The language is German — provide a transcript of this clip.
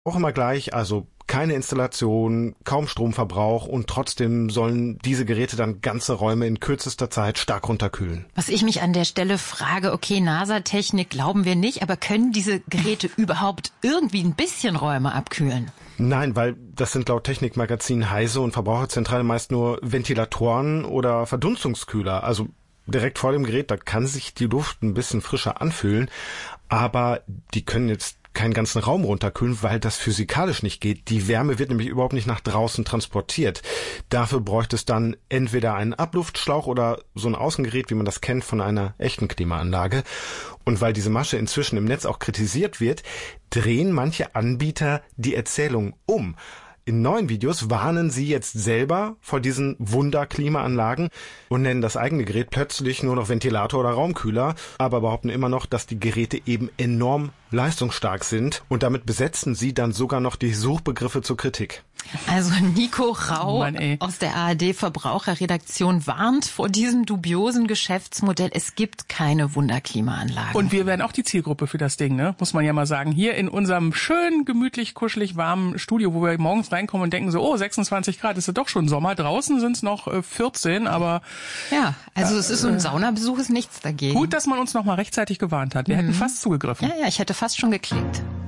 Auch immer gleich, also keine Installation, kaum Stromverbrauch und trotzdem sollen diese Geräte dann ganze Räume in kürzester Zeit stark runterkühlen. Was ich mich an der Stelle frage, okay, NASA-Technik glauben wir nicht, aber können diese Geräte überhaupt irgendwie ein bisschen Räume abkühlen? Nein, weil das sind laut Technikmagazin Heise und Verbraucherzentrale meist nur Ventilatoren oder Verdunstungskühler. Also direkt vor dem Gerät, da kann sich die Luft ein bisschen frischer anfühlen, aber die können jetzt keinen ganzen Raum runterkühlen, weil das physikalisch nicht geht. Die Wärme wird nämlich überhaupt nicht nach draußen transportiert. Dafür bräuchte es dann entweder einen Abluftschlauch oder so ein Außengerät, wie man das kennt von einer echten Klimaanlage. Und weil diese Masche inzwischen im Netz auch kritisiert wird, drehen manche Anbieter die Erzählung um. In neuen Videos warnen sie jetzt selber vor diesen Wunder-Klimaanlagen und nennen das eigene Gerät plötzlich nur noch Ventilator oder Raumkühler, aber behaupten immer noch, dass die Geräte eben enorm leistungsstark sind und damit besetzen sie dann sogar noch die Suchbegriffe zur Kritik. Also Nico Rau aus der ARD-Verbraucherredaktion warnt vor diesem dubiosen Geschäftsmodell. Es gibt keine Wunderklimaanlagen. Und wir werden auch die Zielgruppe für das Ding, ne? Muss man ja mal sagen. Hier in unserem schön gemütlich, kuschelig warmen Studio, wo wir morgens reinkommen und denken so, oh, 26 Grad, ist ja doch schon Sommer. Draußen sind es noch 14, aber... Ja, also es ist so ein Saunabesuch, ist nichts dagegen. Gut, dass man uns noch mal rechtzeitig gewarnt hat. Wir hätten fast zugegriffen. Ja, ich hätte fast schon geklickt.